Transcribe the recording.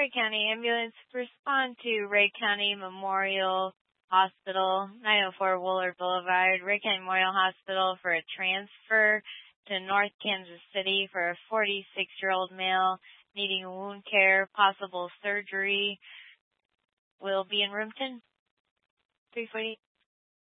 Ray County Ambulance, respond to Ray County Memorial Hospital, 904 Woolard Boulevard, Ray County Memorial Hospital for a transfer to North Kansas City for a 46-year-old male needing wound care, possible surgery. Will be in room 10, 348.